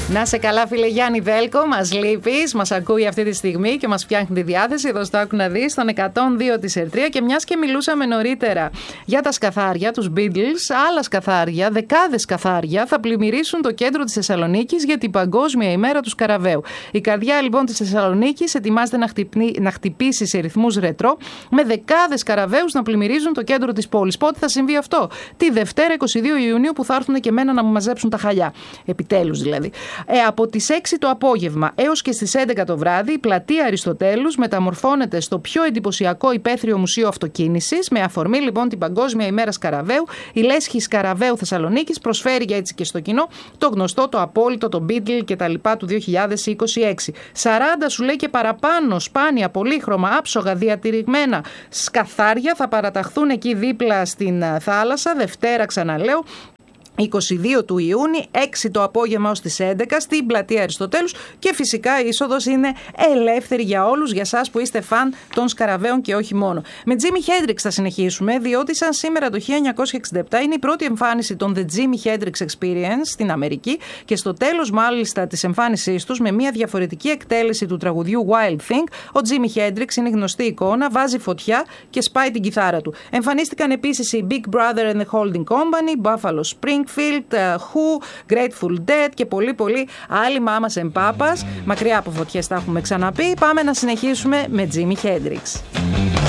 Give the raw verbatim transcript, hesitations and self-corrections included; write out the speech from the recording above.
Να σε καλά, φίλε Γιάννη Βέλκο, μας λείπεις, μας ακούει αυτή τη στιγμή και μας φτιάχνει τη διάθεση. Εδώ στο Άκου να δεις, στον εκατόν δύο της Ερτρία. Και μιας και μιλούσαμε νωρίτερα για τα σκαθάρια, τους Beatles, άλλα σκαθάρια, δεκάδες σκαθάρια θα πλημμυρίσουν το κέντρο της Θεσσαλονίκης για την Παγκόσμια ημέρα του Σκαραβαίου. Η καρδιά λοιπόν της Θεσσαλονίκης ετοιμάζεται να, χτυπνί, να χτυπήσει σε ρυθμούς ρετρό, με δεκάδες σκαραβαίους να πλημμυρίζουν το κέντρο της πόλης. Πότε θα συμβεί αυτό? Τη Δευτέρα είκοσι δύο Ιουνίου, που θα έρθουν και εμένα να μου μαζέψουν τα χαλιά. Επιτέλους δηλαδή. Ε, από τις έξι το απόγευμα έως και στις έντεκα το βράδυ, η πλατεία Αριστοτέλους μεταμορφώνεται στο πιο εντυπωσιακό υπαίθριο μουσείο αυτοκίνησης. Με αφορμή λοιπόν την Παγκόσμια ημέρα Σκαραβαίου, η Λέσχη Σκαραβαίου Θεσσαλονίκης προσφέρει για έτσι και στο κοινό το γνωστό, το απόλυτο, το Beatle και τα λοιπά του δύο χιλιάδες είκοσι έξι. σαράντα σου λέει και παραπάνω σπάνια, πολύχρωμα, άψογα, διατηρημένα σκαθάρια θα παραταχθούν εκεί δίπλα στην θάλασσα. Δευτέρα, ξαναλέω, είκοσι δύο του Ιούνιου, έξι το απόγευμα ως τις έντεκα στην πλατεία Αριστοτέλους, και φυσικά η είσοδος είναι ελεύθερη για όλους, για εσάς που είστε φαν των σκαραβαίων και όχι μόνο. Με Jimi Hendrix θα συνεχίσουμε, διότι σαν σήμερα το χίλια εννιακόσια εξήντα επτά είναι η πρώτη εμφάνιση των The Jimi Hendrix Experience στην Αμερική, και στο τέλος μάλιστα της εμφάνισής τους, με μια διαφορετική εκτέλεση του τραγουδιού Wild Thing, ο Jimi Hendrix είναι γνωστή εικόνα, βάζει φωτιά και σπάει την κιθάρα του. Εμφανίστηκαν επίσης οι Big Brother and the Holding Company, Buffalo Spring, Field, Who, Grateful Dead και πολύ πολύ άλλοι Mamas and Papas. Μακριά από φωτιές τα έχουμε ξαναπεί. Πάμε να συνεχίσουμε με Jimi Hendrix.